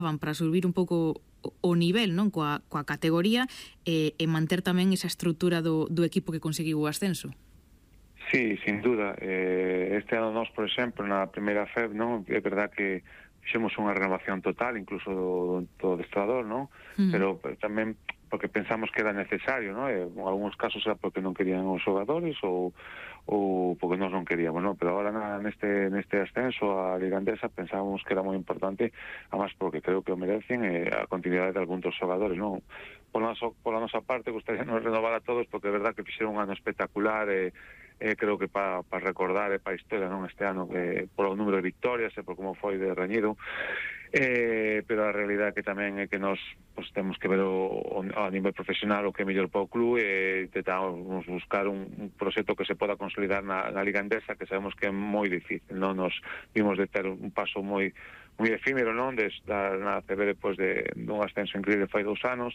para subir un pouco o nivel, non, coa categoría e manter tamén esa estrutura do equipo que conseguiu o ascenso. Sí, sin duda. Este ano nós, por exemplo, na primeira FEB, non, é verdad que fixemos unha renovación total, incluso do adestrador, non? Pero tamén porque pensamos que era necesario, non? En algúns casos era porque non querían os xogadores ou porque nós non queríamos, non? Pero agora neste ascenso a Liga Andesa pensábamos que era moi importante, además porque creo que o merecen a continuidade de algúns dos xogadores, non? Pola nosa parte, gustaría nos renovar a todos porque é verdad que fixeron un ano espectacular creo que para recordar para a historia, non, este ano, que polo número de victorias e por como foi de reñido, pero a realidade que tamén é que nós pues, temos que ver a nivel profesional o que é mellor para o club e tentamos buscar un proxecto que se poda consolidar na Liga Andesa, que sabemos que é moi difícil, non? Nos vimos de ter un paso moi efímero, non, na ACB depois dun ascenso increíble fai 2 anos,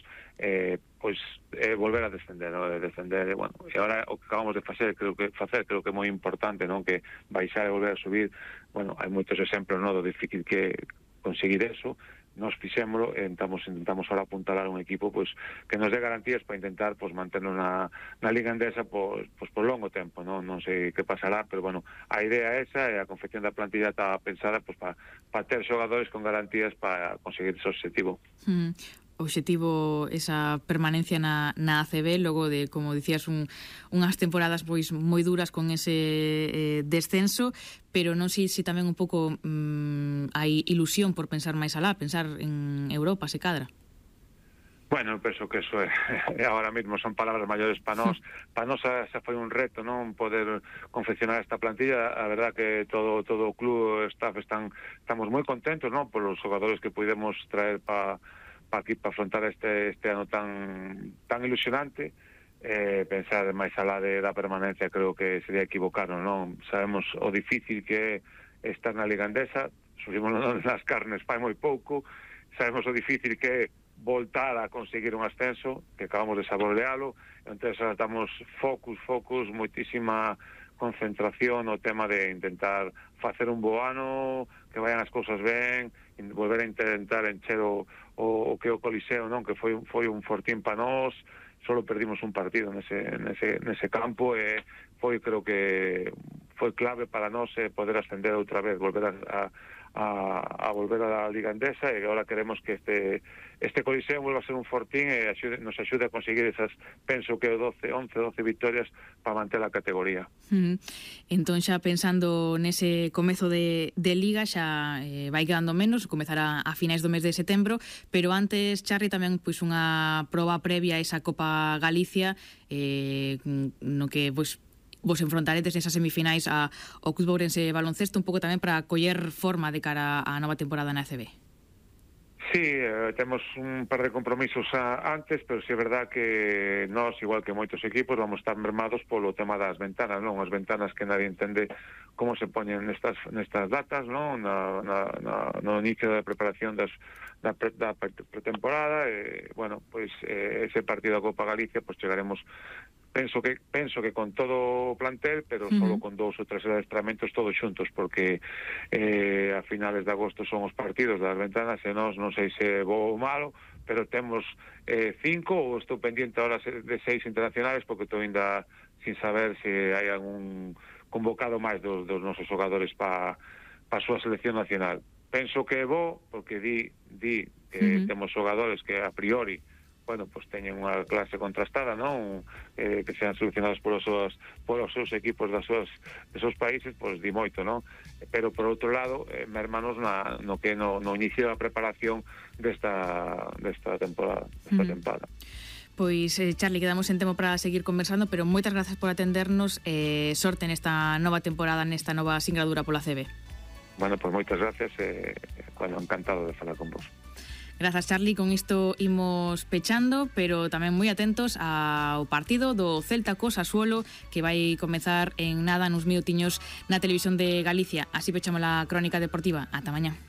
volver a descender, non? Bueno, e agora o que acabamos de facer creo que é moi importante, non, que baixar e volver a subir. Bueno, hai moitos exemplos, non, do difícil que conseguir eso. Nos fixémolo e intentamos ahora apuntalar un equipo pues que nos dé garantías para intentar pues manternos na Liga Andesa por longo tempo, non sei que pasará, pero bueno, a idea é esa e a confección da plantilla está pensada pues para ter xogadores con garantías para conseguir ese objetivo. Obxectivo esa permanencia na ACB logo de, como dicías, unhas temporadas pois moi duras con ese descenso, pero non sei se tamén un pouco hai ilusión por pensar máis alá, pensar en Europa, se cadra. Bueno, penso que eso ahora mismo son palabras maiores para nós. Para nós xa foi un reto, non, poder confeccionar esta plantilla. A verdad que todo o club, o staff estamos moi contentos, non, por os xogadores que pudemos traer para aquí para afrontar este ano tan ilusionante. Pensar máis alá da permanencia creo que sería equivocarnos, non? Sabemos o difícil que é estar na Liga Andesa, sufrimos nas carnes fai moi pouco, sabemos o difícil que é voltar a conseguir un ascenso, que acabamos de saborealo, entón estamos focus, moitísima concentración no tema de intentar facer un bo ano, que vayan as cousas ben, volver a intentar encher o que o Coliseo, non, que foi un fortín para nós. Solo perdimos un partido nese campo e creo que foi clave para nós poder ascender outra vez, volver a volver a la Liga Andesa, e agora queremos que este Coliseo vuelva a ser un fortín e nos axude a conseguir esas, penso que 11, 12 victorias para manter a categoría. Entón xa pensando nese comezo de Liga, xa vai quedando menos, comezará a finais do mes de setembro, pero antes, Charly, tamén pois unha proba previa a esa Copa Galicia, no que vos enfrontaredes nesas semifinais ao Club Ourense Baloncesto, un pouco tamén para coller forma de cara á nova temporada na ACB. Sí, temos un par de compromisos antes, pero sí é verdad que nós, igual que moitos equipos, vamos estar mermados polo tema das ventanas, non? As ventanas que nadie entende como se poñen nestas datas, non? No inicio da preparación da pretemporada, bueno, pois ese partido da Copa Galicia, pois chegaremos. Penso que con todo o plantel, pero solo con 2 ou 3 adestramentos todos xuntos, porque a finales de agosto son os partidos das ventanas e nós non sei se bo ou malo, pero temos 5 ou estou pendiente ahora de 6 internacionales, porque estou ainda sin saber se hai algún convocado máis dos nosos xogadores para a súa selección nacional. Penso que é bo, porque di que temos xogadores que a priori bueno, pues teñen unha clase contrastada, non? Que sean seleccionados polos seus equipos dos seus países, pues di moito, non? Pero por outro lado, mermanos no inicio da preparación desta temporada. Pois, Charly, quedamos en tempo para seguir conversando, pero moitas grazas por atendernos e sorte nesta nova temporada, nesta nova singladura pola CB. Bueno, pues moitas gracias encantado de falar con vos. Grazas, Charly, con isto imos pechando, pero tamén moi atentos ao partido do Celta co Sassuolo, que vai comezar en nada, nuns minutiños, na televisión de Galicia. Así pechamos a crónica deportiva. Ata mañá.